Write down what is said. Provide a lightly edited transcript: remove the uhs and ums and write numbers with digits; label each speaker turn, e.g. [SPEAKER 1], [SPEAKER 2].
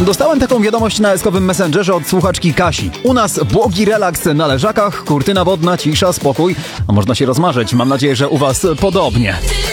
[SPEAKER 1] Dostałem taką wiadomość na eskowym Messengerze od słuchaczki Kasi. U nas błogi relaks na leżakach, kurtyna wodna, cisza, spokój. A można się rozmarzyć. Mam nadzieję, że u was podobnie.